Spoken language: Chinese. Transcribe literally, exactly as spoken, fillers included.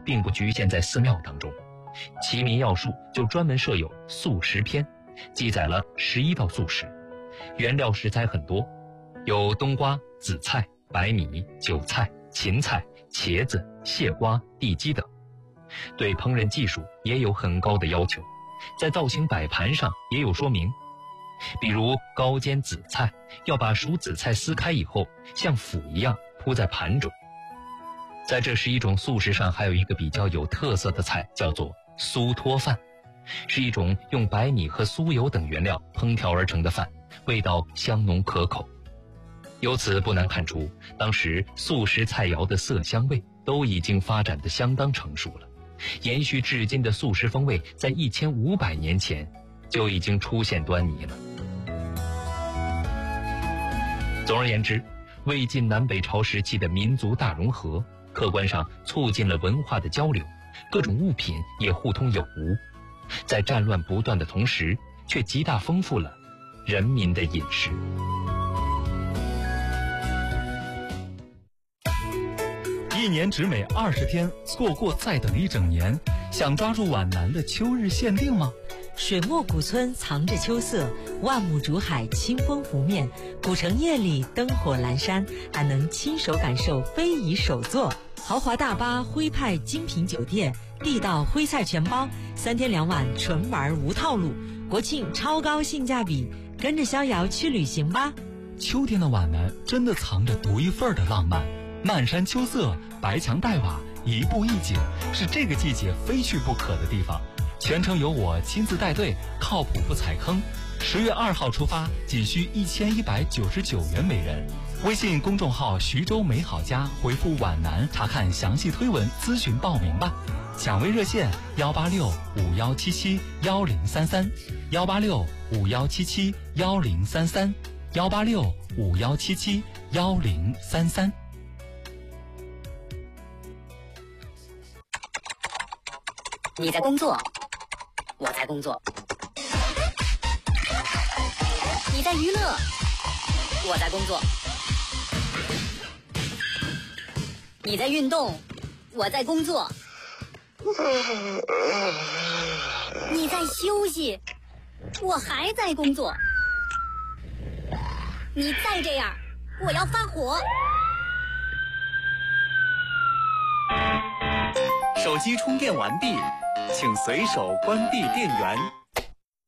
并不局限在寺庙当中，齐民要术就专门设有素食篇，记载了十一道素食，原料食材很多，有冬瓜、紫菜、白米、韭菜、芹菜、茄子、蟹瓜、地鸡等。对烹饪技术也有很高的要求，在造型摆盘上也有说明。比如高煎紫菜，要把熟紫菜撕开以后，像釜一样铺在盘中。在这十一种素食上，还有一个比较有特色的菜，叫做酥托饭，是一种用白米和酥油等原料烹调而成的饭，味道香浓可口。由此不难看出，当时素食菜肴的色香味都已经发展得相当成熟了，延续至今的素食风味在一千五百年前就已经出现端倪了。总而言之，魏晋南北朝时期的民族大融合，客观上促进了文化的交流，各种物品也互通有无，在战乱不断的同时，却极大丰富了人民的饮食。 一年只美二十天，错过再等一整年。想抓住皖南的秋日限定吗？ 水墨古村藏着秋色，万木竹海，清风拂面，古城夜里灯火阑珊，还能亲手感受非遗手作。豪华大巴、徽派精品酒店、地道徽菜全包，三天两晚纯玩无套路，国庆超高性价比，跟着逍遥去旅行吧。 秋天的皖南真的藏着独一份的浪漫，漫山秋色，白墙黛瓦，一步一景，是这个季节非去不可的地方。全程由我亲自带队，靠谱不踩坑。十月二号出发，仅需一千一百九十九元每人。微信公众号徐州美好家回复皖南查看详细推文，咨询报名吧。抢位热线幺八六五幺七七幺零三三，幺八六五幺七七幺零三三，幺八六五幺七七幺零三三。 你在工作，我在工作；你在娱乐，我在工作；你在运动，我在工作；你在休息，我还在工作。你再这样，我要发火。 手机充电完毕，请随手关闭电源。